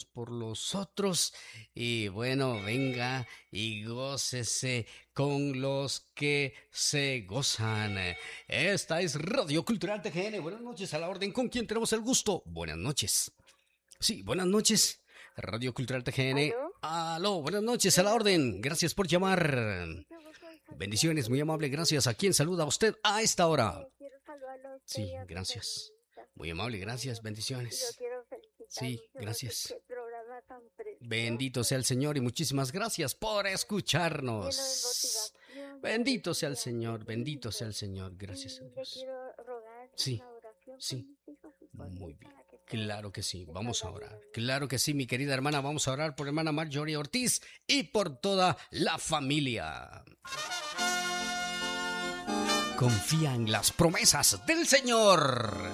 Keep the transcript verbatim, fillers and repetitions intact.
por los otros. Y bueno, venga y gócese con los que se gozan. Esta es Radio Cultural T G N. Buenas noches, a la orden. ¿Con quién tenemos el gusto? Buenas noches. Sí, buenas noches. Radio Cultural T G N. ¿Aló? Aló, buenas noches, a la orden. Gracias por llamar. Bendiciones, muy amable, gracias. ¿A quién saluda usted a esta hora? Quiero saludarlo a usted Sí, y a su gracias. familia. Muy amable, gracias, Y lo bendiciones. quiero felicitar Sí, mucho por gracias. este programa tan precioso, Bendito sea el Señor y muchísimas gracias por lleno de escucharnos. motivación, Bendito sea el alegría, Señor, bendito bendito. sea el Señor, gracias a Y le Dios. quiero rogar Sí, una oración por sí. mis hijos y por mí, Muy bien. para que todo Claro que sí, te vamos a salga bien orar. en Claro que sí, mi querida hermana, vamos a orar por hermana Marjorie Ortiz y por toda la familia. Confía en las promesas del Señor.